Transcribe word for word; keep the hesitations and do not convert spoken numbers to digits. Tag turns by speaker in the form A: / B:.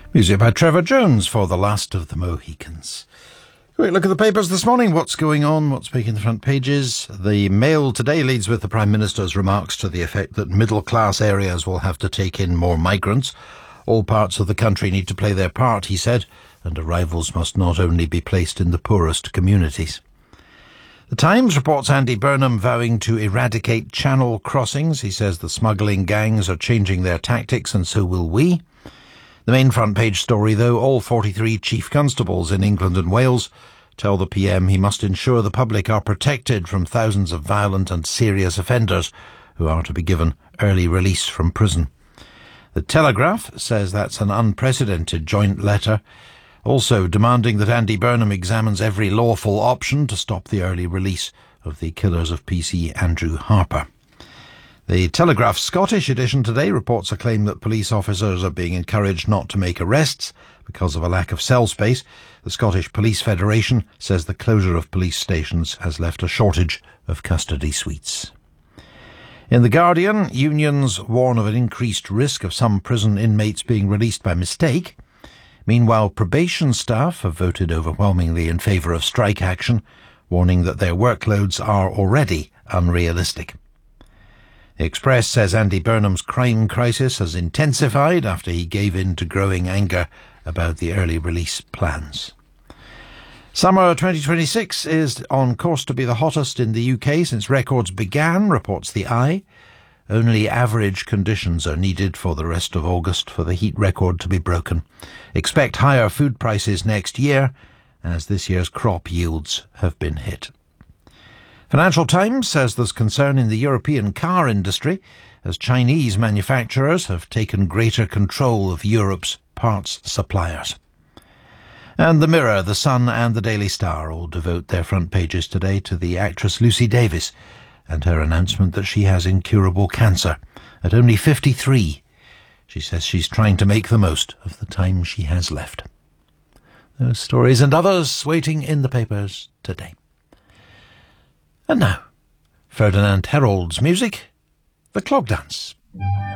A: Music by Trevor Jones for The Last of the Mohicans. Quick look at the papers this morning. What's going on? What's making the front pages? The Mail today leads with the Prime Minister's remarks to the effect that middle-class areas will have to take in more migrants. All parts of the country need to play their part, he said, and arrivals must not only be placed in the poorest communities. The Times reports Andy Burnham vowing to eradicate channel crossings. He says the smuggling gangs are changing their tactics, and so will we. The main front page story, though, all forty-three chief constables in England and Wales tell the P M he must ensure the public are protected from thousands of violent and serious offenders who are to be given early release from prison. The Telegraph says that's an unprecedented joint letter, also demanding that Andy Burnham examines every lawful option to stop the early release of the killers of P C Andrew Harper. The Telegraph Scottish edition today reports a claim that police officers are being encouraged not to make arrests because of a lack of cell space. The Scottish Police Federation says the closure of police stations has left a shortage of custody suites. In The Guardian, unions warn of an increased risk of some prison inmates being released by mistake. Meanwhile, probation staff have voted overwhelmingly in favour of strike action, warning that their workloads are already unrealistic. The Express says Andy Burnham's crime crisis has intensified after he gave in to growing anger about the early release plans. Summer twenty twenty-six is on course to be the hottest in the U K since records began, reports The Eye. Only average conditions are needed for the rest of August for the heat record to be broken. Expect higher food prices next year, as this year's crop yields have been hit. Financial Times says there's concern in the European car industry as Chinese manufacturers have taken greater control of Europe's parts suppliers. And The Mirror, The Sun and The Daily Star all devote their front pages today to the actress Lucy Davis and her announcement that she has incurable cancer at only fifty-three. She says she's trying to make the most of the time she has left. Those stories and others waiting in the papers today. And now, Ferdinand Herold's music, The Clog Dance.